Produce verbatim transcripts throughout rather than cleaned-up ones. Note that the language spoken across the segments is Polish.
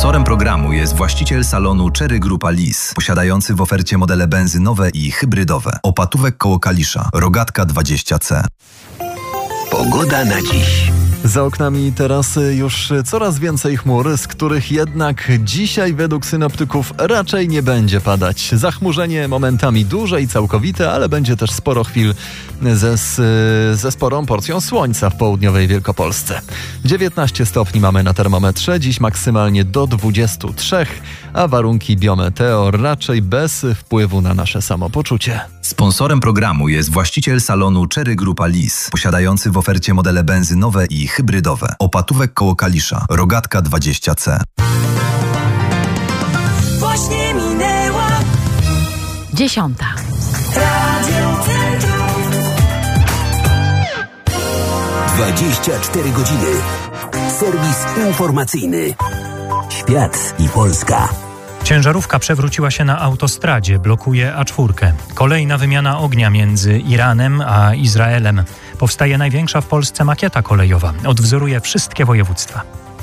Sponsorem programu jest właściciel salonu Cherry Grupa Lis, posiadający w ofercie modele benzynowe i hybrydowe. Opatówek koło Kalisza, Rogatka dwadzieścia C. Pogoda na dziś. Za oknami teraz już coraz więcej chmur, z których jednak dzisiaj według synoptyków raczej nie będzie padać. Zachmurzenie momentami duże i całkowite, ale będzie też sporo chwil ze, ze sporą porcją słońca w południowej Wielkopolsce. dziewiętnaście stopni mamy na termometrze, dziś maksymalnie do dwudziestu trzech, a warunki biometeo raczej bez wpływu na nasze samopoczucie. Sponsorem programu jest właściciel salonu Cherry Grupa Lis, posiadający w ofercie modele benzynowe i hybrydowe. Opatówek koło Kalisza, Rogatka dwadzieścia C. Właśnie minęła dziesiąta. Radio Centrum. dwadzieścia cztery godziny. Serwis informacyjny. Świat i Polska. Ciężarówka przewróciła się na autostradzie, blokuje A cztery. Kolejna wymiana ognia między Iranem a Izraelem. Powstaje największa w Polsce makieta kolejowa. Odwzoruje wszystkie województwa.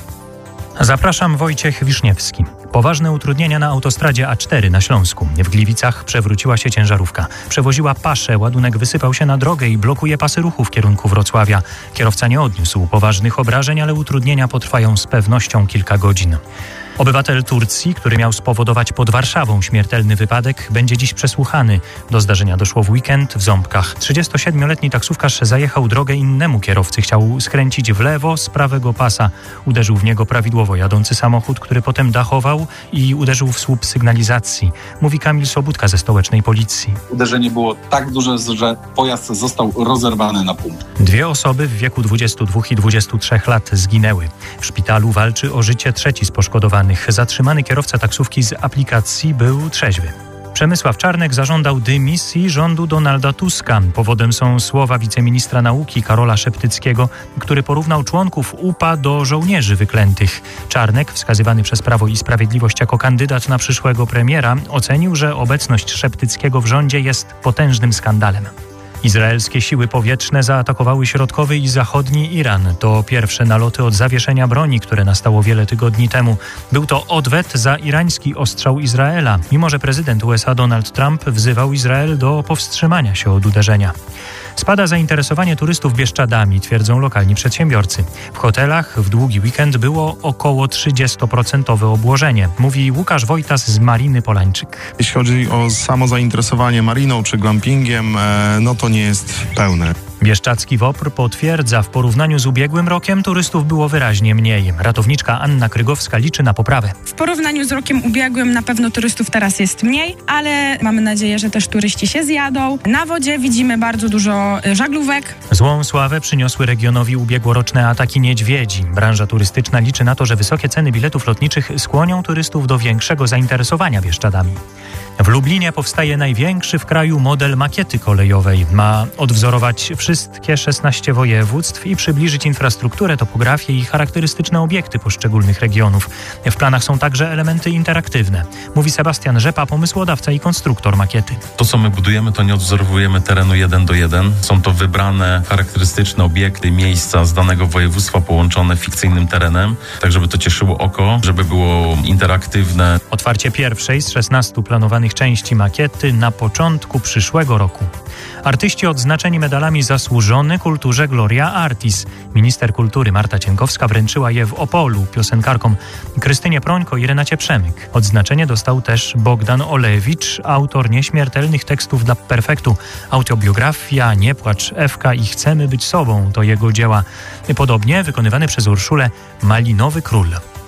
Zapraszam, Wojciech Wiszniewski. Poważne utrudnienia na autostradzie A cztery na Śląsku. W Gliwicach przewróciła się ciężarówka. Przewoziła paszę, ładunek wysypał się na drogę i blokuje pasy ruchu w kierunku Wrocławia. Kierowca nie odniósł poważnych obrażeń, ale utrudnienia potrwają z pewnością kilka godzin. Obywatel Turcji, który miał spowodować pod Warszawą śmiertelny wypadek, będzie dziś przesłuchany. Do zdarzenia doszło w weekend w Ząbkach. trzydziestosiedmioletni taksówkarz zajechał drogę innemu kierowcy. Chciał skręcić w lewo z prawego pasa. Uderzył w niego prawidłowo jadący samochód, który potem dachował i uderzył w słup sygnalizacji. Mówi Kamil Sobudka ze stołecznej policji. Uderzenie było tak duże, że pojazd został rozerwany na pół. Dwie osoby w wieku dwudziestu dwóch i dwudziestu trzech lat zginęły. W szpitalu walczy o życie trzeci z poszkodowanych. Zatrzymany kierowca taksówki z aplikacji był trzeźwy. Przemysław Czarnek zażądał dymisji rządu Donalda Tuska. Powodem są słowa wiceministra nauki Karola Szeptyckiego, który porównał członków U P A do żołnierzy wyklętych. Czarnek, wskazywany przez Prawo i Sprawiedliwość jako kandydat na przyszłego premiera, ocenił, że obecność Szeptyckiego w rządzie jest potężnym skandalem. Izraelskie siły powietrzne zaatakowały środkowy i zachodni Iran. To pierwsze naloty od zawieszenia broni, które nastało wiele tygodni temu. Był to odwet za irański ostrzał Izraela, mimo że prezydent U S A Donald Trump wzywał Izrael do powstrzymania się od uderzenia. Spada zainteresowanie turystów Bieszczadami, twierdzą lokalni przedsiębiorcy. W hotelach w długi weekend było około trzydziestoprocentowe obłożenie, mówi Łukasz Wojtas z Mariny Polańczyk. Jeśli chodzi o samo zainteresowanie mariną czy glampingiem, no to nie jest pełne. Bieszczadzki W O P R potwierdza, w porównaniu z ubiegłym rokiem turystów było wyraźnie mniej. Ratowniczka Anna Krygowska liczy na poprawę. W porównaniu z rokiem ubiegłym na pewno turystów teraz jest mniej, ale mamy nadzieję, że też turyści się zjadą. Na wodzie widzimy bardzo dużo żaglówek. Złą sławę przyniosły regionowi ubiegłoroczne ataki niedźwiedzi. Branża turystyczna liczy na to, że wysokie ceny biletów lotniczych skłonią turystów do większego zainteresowania Bieszczadami. W Lublinie powstaje największy w kraju model makiety kolejowej. Ma odwzorować wszystkie szesnaście województw i przybliżyć infrastrukturę, topografię i charakterystyczne obiekty poszczególnych regionów. W planach są także elementy interaktywne. Mówi Sebastian Rzepa, pomysłodawca i konstruktor makiety. To, co my budujemy, to nie odwzorowujemy terenu jeden do jeden. Są to wybrane charakterystyczne obiekty, miejsca z danego województwa połączone fikcyjnym terenem, tak żeby to cieszyło oko, żeby było interaktywne. Otwarcie pierwszej z szesnastu planowanych części makiety na początku przyszłego roku. Artyści odznaczeni medalami Zasłużony kulturze Gloria Artis. Minister kultury Marta Cienkowska wręczyła je w Opolu piosenkarkom Krystynie Prońko i Renacie Przemyk. Odznaczenie dostał też Bogdan Olewicz, autor nieśmiertelnych tekstów dla Perfektu. Autobiografia Nie płacz Ewka i Chcemy być sobą to jego dzieła. Podobnie wykonywany przez Urszulę Malinowy Król.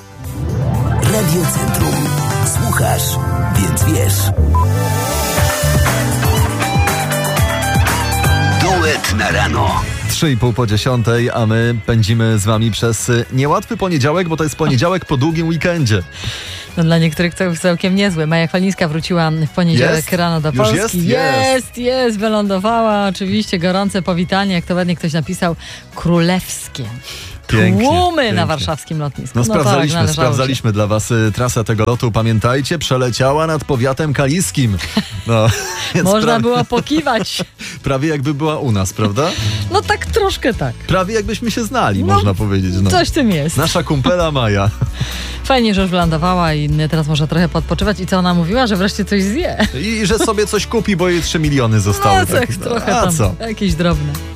Radio Centrum. Słuchasz, więc wiesz. Duet na rano. Trzy i pół po dziesiątej, a my pędzimy z wami przez niełatwy poniedziałek, bo to jest poniedziałek po długim weekendzie. No dla niektórych to już całkiem niezłe. Maja Chwalińska wróciła w poniedziałek jest? rano do Już Polski. Jest, jest, jest, jest, wylądowała. Oczywiście gorące powitanie, jak to ładnie ktoś napisał, królewskie. Pięknie, Tłumy pięknie. na warszawskim lotnisku. No, No sprawdzaliśmy, tak, sprawdzaliśmy dla was y, trasę tego lotu. Pamiętajcie, przeleciała nad powiatem kaliskim. No, więc Można prawie, było pokiwać. prawie jakby była u nas, prawda? No tak troszkę tak. Prawie jakbyśmy się znali, No, można powiedzieć. No. Coś w tym jest. Nasza kumpela Maja. Fajnie, że już wylądowała i teraz może trochę podpoczywać. I co ona mówiła? Że wreszcie coś zje. I że sobie coś kupi, bo jej trzy miliony zostały. No tak, trochę A tam, co? jakieś drobne.